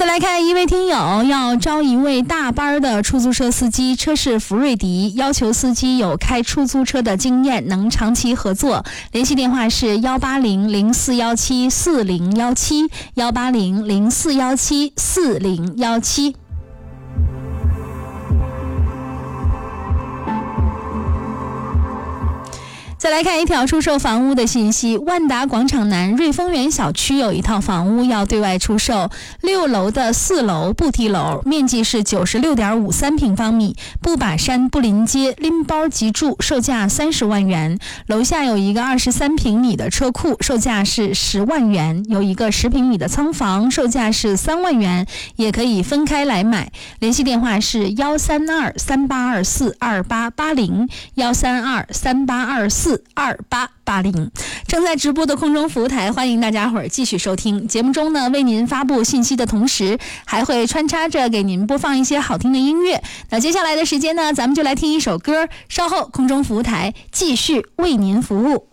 来看一位听友要招一位大班的出租车司机，车是福瑞迪，要求司机有开出租车的经验，能长期合作。联系电话是18004174017 18004174017。再来看一条出售房屋的信息，万达广场南瑞丰园小区有一套房屋要对外出售，6楼的4楼不提楼，面积是96.53平方米，不把山不临街，拎包即住，售价30万元。楼下有一个23平米的车库，售价是10万元，有一个10平米的仓房，售价是3万元，也可以分开来买。联系电话是13238242880 13238242880。正在直播的空中服务台，欢迎大家伙儿继续收听节目中呢，为您发布信息的同时，还会穿插着给您播放一些好听的音乐。那接下来的时间呢，咱们就来听一首歌，稍后空中服务台继续为您服务。